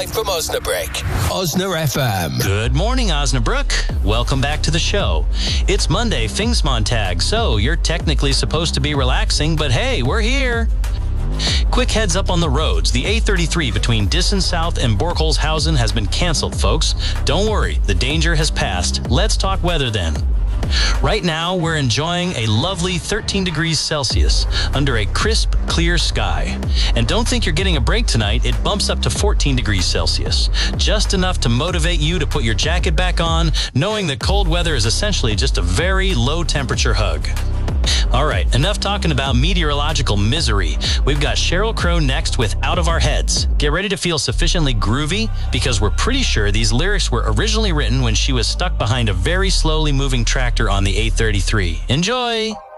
live from Osnabrück. Osna FM. Good morning, Osnabrück. Welcome back to the show. It's Monday, Pfingstmontag, so you're technically supposed to be relaxing, but hey, we're here. Quick heads up on the roads. The A33 between Dissen South and Borkholzhausen has been canceled, folks. Don't worry, the danger has passed. Let's talk weather then. Right now, we're enjoying a lovely 13 degrees Celsius under a crisp, clear sky. And don't think you're getting a break tonight. It bumps up to 14 degrees Celsius. Just enough to motivate you to put your jacket back on, knowing that cold weather is essentially just a very low temperature hug. All right, enough talking about meteorological misery. We've got Sheryl Crow next with Out of Our Heads. Get ready to feel sufficiently groovy because we're pretty sure these lyrics were originally written when she was stuck behind a very slowly moving tractor on the A33. Enjoy!